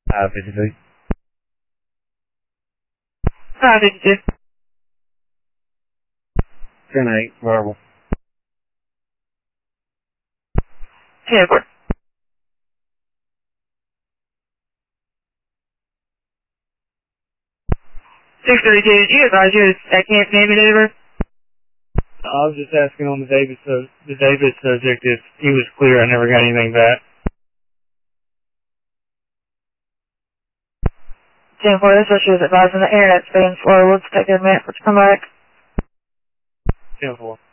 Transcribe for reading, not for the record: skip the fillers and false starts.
53. 52. 10-8, verbal. 10-4. 632, did you advise you at Camp Navy delivery? I was just asking on the David subject if he was clear. I never got anything back. 10-4, this issue is advising the internet speeding slow. Let's take a minute for it to come back. 10-4.